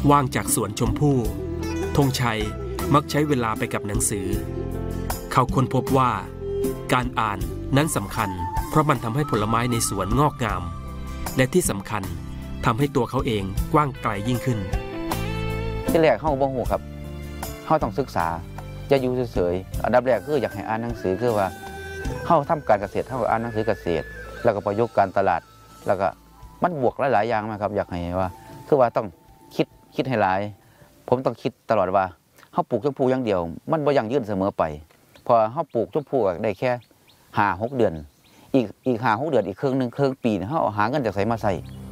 ว่างจากสวนชมพู่ธงชัยมักใช้เวลาไปกับหนังสือเขาค้นพบว่าการอ่านนั้นสำคัญเพราะมันทำให้ผลไม้ในสวนงอกงามและที่สำคัญทำให้ตัวเขาเองกว้างไกลยิ่งขึ้นที่แรกเขาบ่ฮู้ครับเขาต้องศึกษาจะอยู่เฉยๆอันดับแรกคืออยากให้อ่านหนังสือคือว่าเขาทำการเกษตรเขาก็อ่านหนังสือเกษตรแล้วก็ประยุกต์การตลาดแล้วก็มันบวกหลายๆอย่างนะครับอยากให้ว่าคือว่าต้องคิดให้หลายผมต้องคิดตลอดว่าเขาปลูกชมพู่อย่างเดียวมันบ่ยั่งยืนเสมอไปพอเขาปลูกชมพู่ได้แค่5-6 เดือนอีก5-6 เดือนอีกครึ่งปีเขาหาเงินจากไสมาใส่